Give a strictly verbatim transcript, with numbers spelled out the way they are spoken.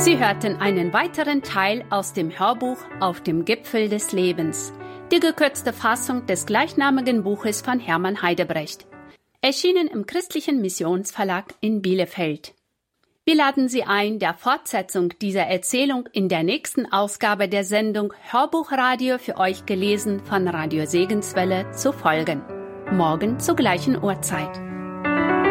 Sie hörten einen weiteren Teil aus dem Hörbuch Auf dem Gipfel des Lebens, die gekürzte Fassung des gleichnamigen Buches von Hermann Heidebrecht, erschienen im Christlichen Missionsverlag in Bielefeld. Wir laden Sie ein, der Fortsetzung dieser Erzählung in der nächsten Ausgabe der Sendung Hörbuchradio für euch gelesen von Radio Segenswelle zu folgen. Morgen zur gleichen Uhrzeit.